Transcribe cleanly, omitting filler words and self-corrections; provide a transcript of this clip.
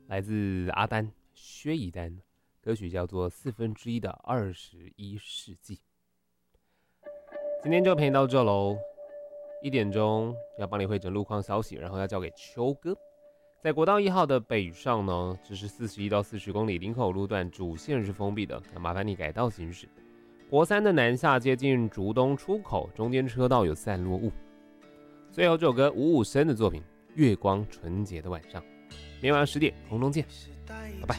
来自阿丹薛逸丹，歌曲叫做《1/4的21世纪》。今天就陪你到这喽，1点钟要帮你汇整路况消息，然后要交给秋哥。在国道1号的北上呢，只是41到40公里林口路段主线是封闭的，那麻烦你改道行驶。国3的南下接近竹东出口，中间车道有散落物。最后这首歌55声的作品《月光纯洁的晚上》，明晚10点空中见，拜拜。